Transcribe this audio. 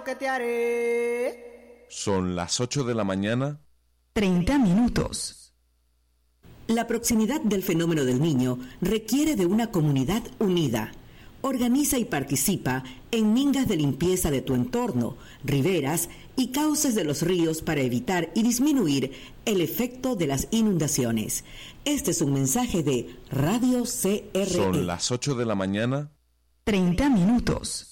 ¿Qué te haré? Son las 8 de la mañana. 30 minutos. La proximidad del fenómeno del Niño requiere de una comunidad unida. Organiza y participa en mingas de limpieza de tu entorno, riberas y cauces de los ríos para evitar y disminuir el efecto de las inundaciones. Este es un mensaje de Radio CRE. Son las 8 de la mañana. 30 minutos.